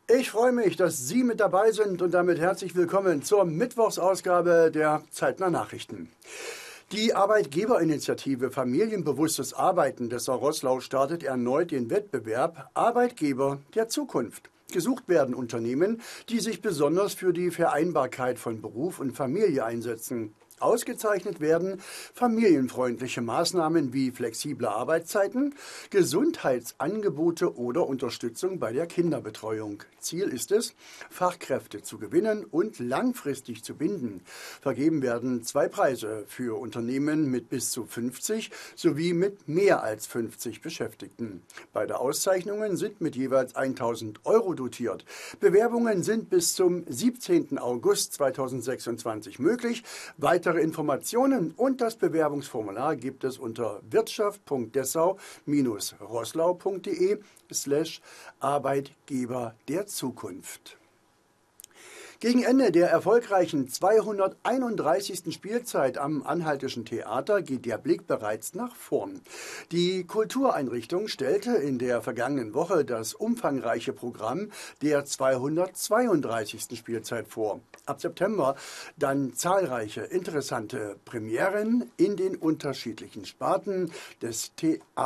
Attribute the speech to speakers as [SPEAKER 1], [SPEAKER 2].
[SPEAKER 1] Ich freue mich, dass Sie mit dabei sind und damit herzlich willkommen zur Mittwochsausgabe der Zeitner Nachrichten. Die Arbeitgeberinitiative Familienbewusstes Arbeiten Dessau-Roßlau startet erneut den Wettbewerb Arbeitgeber der Zukunft. Gesucht werden Unternehmen, die sich besonders für die Vereinbarkeit von Beruf und Familie einsetzen. Ausgezeichnet werden familienfreundliche Maßnahmen wie flexible Arbeitszeiten, Gesundheitsangebote oder Unterstützung bei der Kinderbetreuung. Ziel ist es, Fachkräfte zu gewinnen und langfristig zu binden. Vergeben werden 2 Preise für Unternehmen mit bis zu 50 sowie mit mehr als 50 Beschäftigten. Beide Auszeichnungen sind mit jeweils 1.000 € dotiert. Bewerbungen sind bis zum 17. August 2026 möglich. Weitere Informationen und das Bewerbungsformular gibt es unter wirtschaft.dessau-roßlau.de/Arbeitgeber der Zukunft. Gegen Ende der erfolgreichen 231. Spielzeit am Anhaltischen Theater geht der Blick bereits nach vorn. Die Kultureinrichtung stellte in der vergangenen Woche das umfangreiche Programm der 232. Spielzeit vor. Ab September dann zahlreiche interessante Premieren in den unterschiedlichen Sparten des Theaters.